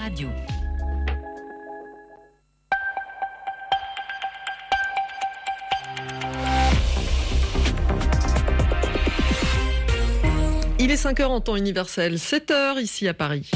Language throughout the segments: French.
Radio. Il est 5h en temps universel, 7h ici à Paris.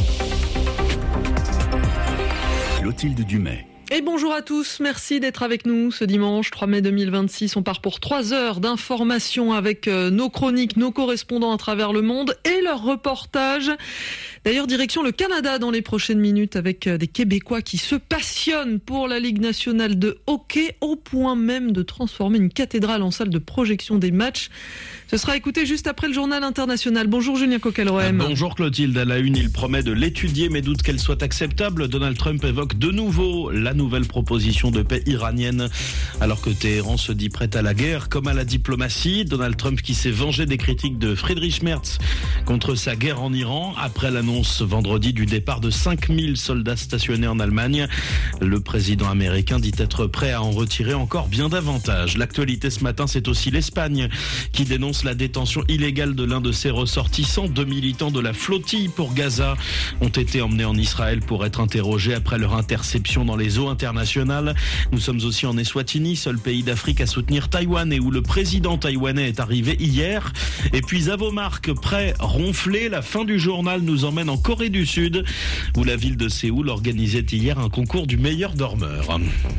Clotilde Dumais. Et bonjour à tous, merci d'être avec nous ce dimanche 3 mai 2026. On part pour 3 heures d'informations avec nos chroniques, nos correspondants à travers le monde et leurs reportages. D'ailleurs, direction le Canada dans les prochaines minutes avec des Québécois qui se passionnent pour la Ligue nationale de hockey au point même de transformer une cathédrale en salle de projection des matchs. Ce sera écouté juste après le journal international. Bonjour Julien Coquelroem. Bonjour Clotilde. À la une, il promet de l'étudier mais doute qu'elle soit acceptable. Donald Trump évoque de nouveau la nouvelle proposition de paix iranienne alors que Téhéran se dit prête à la guerre comme à la diplomatie. Donald Trump qui s'est vengé des critiques de Friedrich Merz contre sa guerre en Iran après l'annonce vendredi du départ de 5000 soldats stationnés en Allemagne. Le président américain dit être prêt à en retirer encore bien davantage. L'actualité ce matin, c'est aussi l'Espagne qui dénonce la détention illégale de l'un de ses ressortissants. 2 militants de la flottille pour Gaza ont été emmenés en Israël pour être interrogés après leur interception dans les eaux internationales. Nous sommes aussi en Eswatini, seul pays d'Afrique à soutenir Taïwan et où le président taïwanais est arrivé hier. Et puis à vos marques, prêt, ronflé, la fin du journal nous emmène en Corée du Sud où la ville de Séoul organisait hier un concours du meilleur dormeur.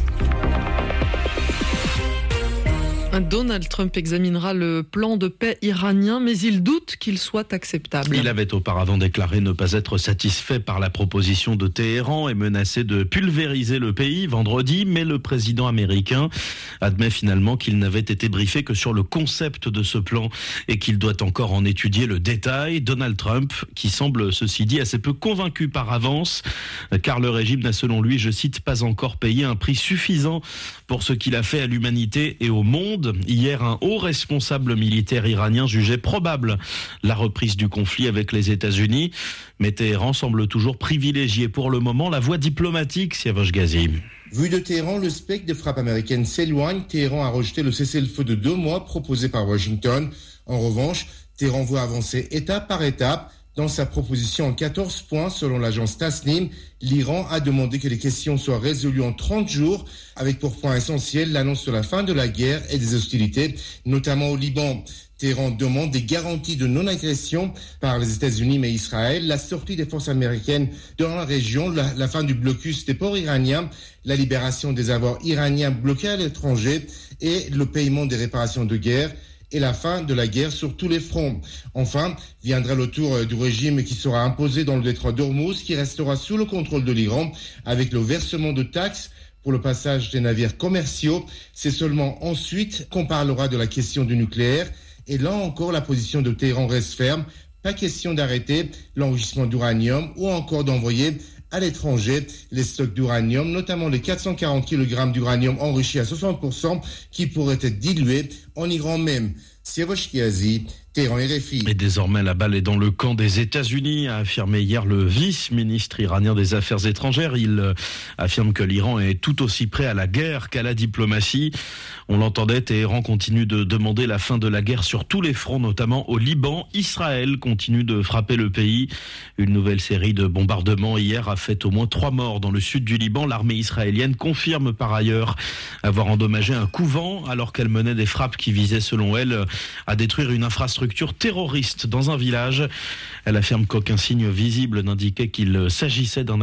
Donald Trump examinera le plan de paix iranien, mais il doute qu'il soit acceptable. Il avait auparavant déclaré ne pas être satisfait par la proposition de Téhéran et menacé de pulvériser le pays vendredi, mais le président américain admet finalement qu'il n'avait été briefé que sur le concept de ce plan et qu'il doit encore en étudier le détail. Donald Trump, qui semble, ceci dit, assez peu convaincu par avance, car le régime n'a selon lui, je cite, pas encore payé un prix suffisant pour ce qu'il a fait à l'humanité et au monde. Hier, un haut responsable militaire iranien jugeait probable la reprise du conflit avec les États-Unis. Mais Téhéran semble toujours privilégier pour le moment la voie diplomatique, Siavash Ghazi. Vu de Téhéran, le spectre des frappes américaines s'éloigne. Téhéran a rejeté le cessez-le-feu de 2 mois proposé par Washington. En revanche, Téhéran veut avancer étape par étape. Dans sa proposition en 14 points, selon l'agence Tasnim, l'Iran a demandé que les questions soient résolues en 30 jours, avec pour point essentiel l'annonce de la fin de la guerre et des hostilités, notamment au Liban. Téhéran demande des garanties de non-agression par les États-Unis mais Israël, la sortie des forces américaines dans la région, la fin du blocus des ports iraniens, la libération des avoirs iraniens bloqués à l'étranger et le paiement des réparations de guerre et la fin de la guerre sur tous les fronts. Enfin, viendra le tour du régime qui sera imposé dans le détroit d'Ormuz, qui restera sous le contrôle de l'Iran, avec le versement de taxes pour le passage des navires commerciaux. C'est seulement ensuite qu'on parlera de la question du nucléaire. Et là encore, la position de Téhéran reste ferme. Pas question d'arrêter l'enrichissement d'uranium ou encore d'envoyer à l'étranger les stocks d'uranium, notamment les 440 kg d'uranium enrichi à 60% qui pourraient être dilués en Iran même. Siavash Ghazi, Téhéran RFI. Et désormais, la balle est dans le camp des États-Unis, a affirmé hier le vice-ministre iranien des Affaires étrangères. Il affirme que l'Iran est tout aussi prêt à la guerre qu'à la diplomatie. On l'entendait, Téhéran continue de demander la fin de la guerre sur tous les fronts, notamment au Liban. Israël continue de frapper le pays. Une nouvelle série de bombardements hier a fait au moins 3 morts dans le sud du Liban. L'armée israélienne confirme par ailleurs avoir endommagé un couvent alors qu'elle menait des frappes qui visaient, selon elle, à détruire une infrastructure terroriste dans un village. Elle affirme qu'aucun signe visible n'indiquait qu'il s'agissait d'un